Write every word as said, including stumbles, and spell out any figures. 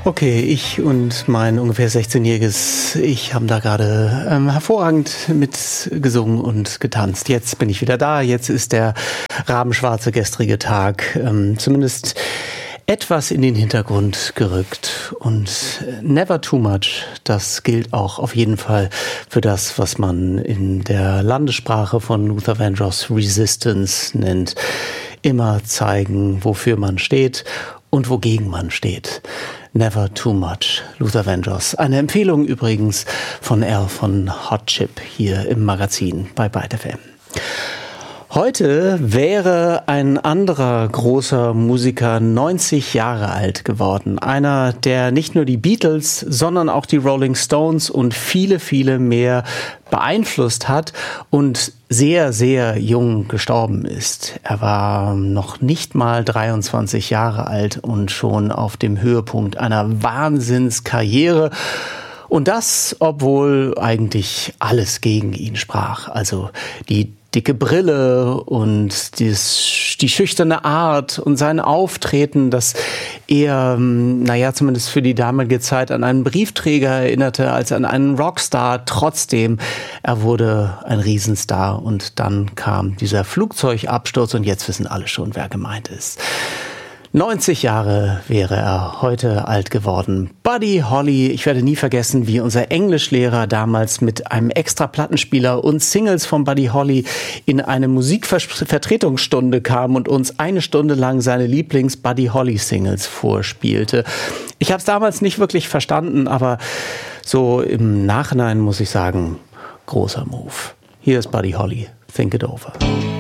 Okay, ich und mein ungefähr sechzehnjähriges Ich haben da gerade ähm, hervorragend mitgesungen und getanzt. Jetzt bin ich wieder da, jetzt ist der rabenschwarze gestrige Tag ähm, zumindest etwas in den Hintergrund gerückt. Und never too much, das gilt auch auf jeden Fall für das, was man in der Landessprache von Luther Vandross Resistance nennt. Immer zeigen, wofür man steht und wogegen man steht. Never too much, Luther Vandross. Eine Empfehlung übrigens von Al von Hot Chip hier im Magazin bei Byte F M. Heute wäre ein anderer großer Musiker neunzig Jahre alt geworden. Einer, der nicht nur die Beatles, sondern auch die Rolling Stones und viele, viele mehr beeinflusst hat und sehr, sehr jung gestorben ist. Er war noch nicht mal dreiundzwanzig Jahre alt und schon auf dem Höhepunkt einer Wahnsinnskarriere. Und das, obwohl eigentlich alles gegen ihn sprach. Also die dicke Brille und dies, die schüchterne Art und sein Auftreten, das eher, naja, zumindest für die damalige Zeit an einen Briefträger erinnerte als an einen Rockstar. Trotzdem, er wurde ein Riesenstar und dann kam dieser Flugzeugabsturz und jetzt wissen alle schon, wer gemeint ist. neunzig Jahre wäre er heute alt geworden. Buddy Holly, ich werde nie vergessen, wie unser Englischlehrer damals mit einem extra Plattenspieler und Singles von Buddy Holly in eine Musikvertretungsstunde kam und uns eine Stunde lang seine Lieblings-Buddy Holly-Singles vorspielte. Ich habe es damals nicht wirklich verstanden, aber so im Nachhinein muss ich sagen, großer Move. Hier ist Buddy Holly, Think It Over.